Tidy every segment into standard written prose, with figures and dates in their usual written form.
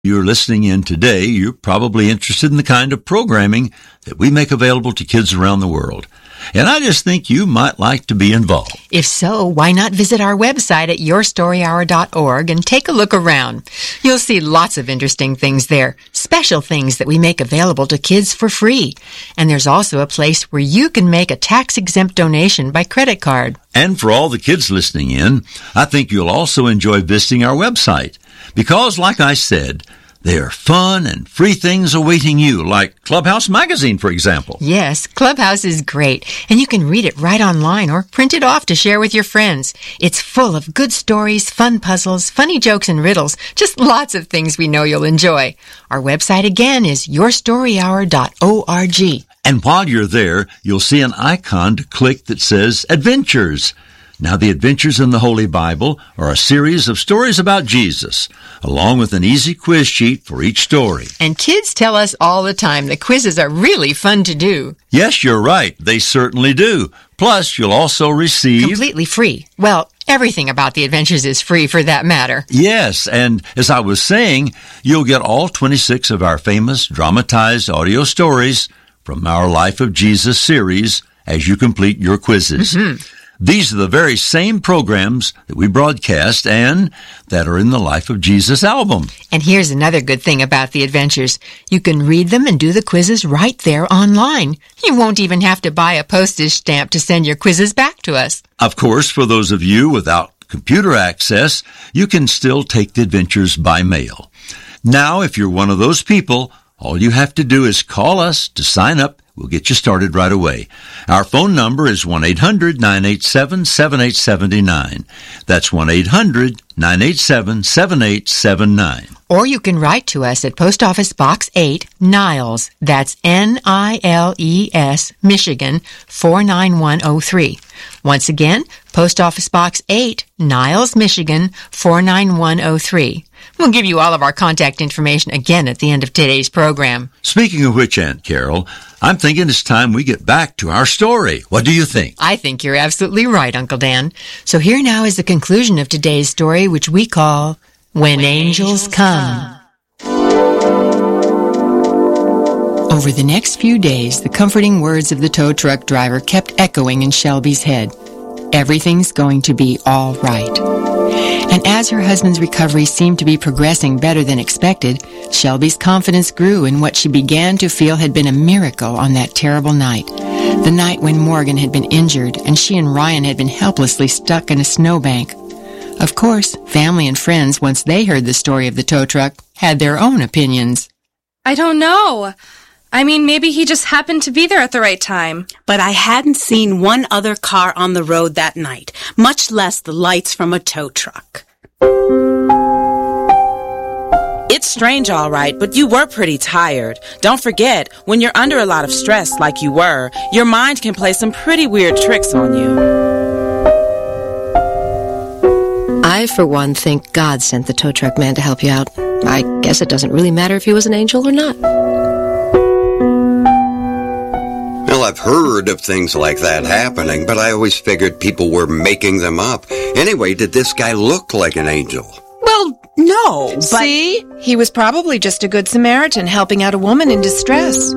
You're listening in today, you're probably interested in the kind of programming that we make available to kids around the world. And I just think you might like to be involved. If so, why not visit our website at yourstoryhour.org and take a look around. You'll see lots of interesting things there, special things that we make available to kids for free. And there's also a place where you can make a tax-exempt donation by credit card. And for all the kids listening in, I think you'll also enjoy visiting our website. Because, like I said, there are fun and free things awaiting you, like Clubhouse Magazine, for example. Yes, Clubhouse is great, and you can read it right online or print it off to share with your friends. It's full of good stories, fun puzzles, funny jokes and riddles, just lots of things we know you'll enjoy. Our website again is yourstoryhour.org. And while you're there, you'll see an icon to click that says Adventures. Now, the Adventures in the Holy Bible are a series of stories about Jesus, along with an easy quiz sheet for each story. And kids tell us all the time the quizzes are really fun to do. Yes, you're right. They certainly do. Plus, you'll also receive... Completely free. Well, everything about the Adventures is free for that matter. Yes, and as I was saying, you'll get all 26 of our famous dramatized audio stories from our Life of Jesus series as you complete your quizzes. Mm-hmm. These are the very same programs that we broadcast and that are in the Life of Jesus album. And here's another good thing about the Adventures. You can read them and do the quizzes right there online. You won't even have to buy a postage stamp to send your quizzes back to us. Of course, for those of you without computer access, you can still take the Adventures by mail. Now, if you're one of those people, all you have to do is call us to sign up. We'll get you started right away. Our phone number is 1-800-987-7879. That's 1-800-987-7879. Or you can write to us at Post Office Box 8, Niles. That's Niles, Michigan, 49103. Once again, Post Office Box 8, Niles, Michigan, 49103. We'll give you all of our contact information again at the end of today's program. Speaking of which, Aunt Carol, I'm thinking it's time we get back to our story. What do you think? I think you're absolutely right, Uncle Dan. So here now is the conclusion of today's story, which we call When Angels Come. Over the next few days, the comforting words of the tow truck driver kept echoing in Shelby's head. Everything's going to be all right. And as her husband's recovery seemed to be progressing better than expected, Shelby's confidence grew in what she began to feel had been a miracle on that terrible night. The night when Morgan had been injured and she and Ryan had been helplessly stuck in a snowbank. Of course, family and friends, once they heard the story of the tow truck, had their own opinions. I don't know. I mean, maybe he just happened to be there at the right time. But I hadn't seen one other car on the road that night, much less the lights from a tow truck. It's strange, all right, but you were pretty tired. Don't forget, when you're under a lot of stress like you were, your mind can play some pretty weird tricks on you. I, for one, think God sent the tow truck man to help you out. I guess it doesn't really matter if he was an angel or not. Well, I've heard of things like that happening, but I always figured people were making them up. Anyway, did this guy look like an angel? Well, no, but... See? He was probably just a good Samaritan helping out a woman in distress.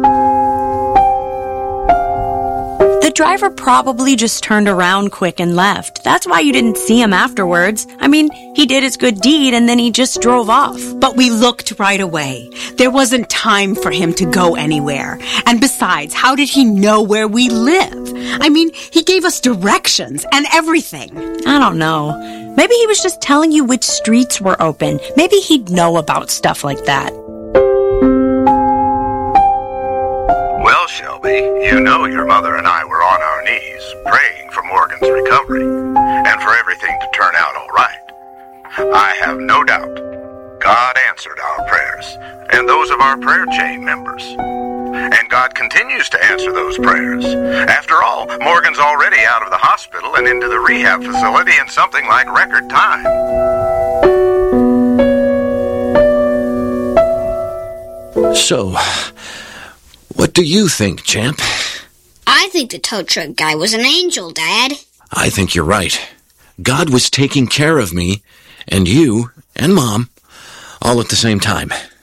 The driver probably just turned around quick and left. That's why you didn't see him afterwards. I mean, he did his good deed and then he just drove off. But we looked right away. There wasn't time for him to go anywhere. And besides, how did he know where we live? I mean, he gave us directions and everything. I don't know. Maybe he was just telling you which streets were open. Maybe he'd know about stuff like that. Well, Shelby, you know your mother and I were on our knees praying for Morgan's recovery and for everything to turn out all right. I have no doubt God answered our prayers and those of our prayer chain members. And God continues to answer those prayers. After all, Morgan's already out of the hospital and into the rehab facility in something like record time. So, what do you think, Champ? I think the tow truck guy was an angel, Dad. I think you're right. God was taking care of me, and you, and Mom, all at the same time.